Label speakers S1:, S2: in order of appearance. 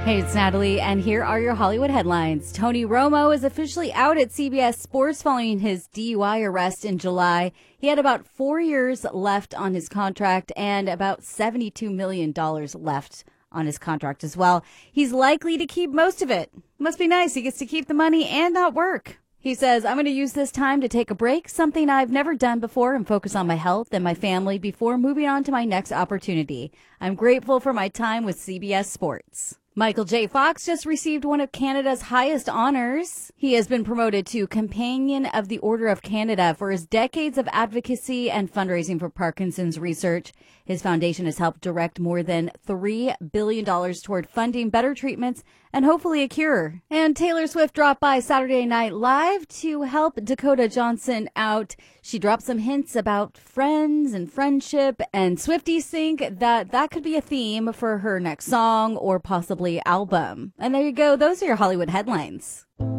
S1: Hey, it's Natalie, and here are your Hollywood headlines. Tony Romo is officially out at CBS Sports following his DUI arrest in July. He had about 4 years left on his contract and about $72 million left on his contract as well. He's likely to keep most of it. Must be nice. He gets to keep the money and not work. He says, I'm going to use this time to take a break, something I've never done before, and focus on my health and my family before moving on to my next opportunity. I'm grateful for my time with CBS Sports. Michael J. Fox just received one of Canada's highest honors. He has been promoted to Companion of the Order of Canada for his decades of advocacy and fundraising for Parkinson's research. His foundation has helped direct more than $3 billion toward funding better treatments and hopefully a cure. And Taylor Swift dropped by Saturday Night Live to help Dakota Johnson out. She dropped some hints about friends and friendship, and Swifties think that could be a theme for her next song or possibly album. And there you go. Those are your Hollywood headlines.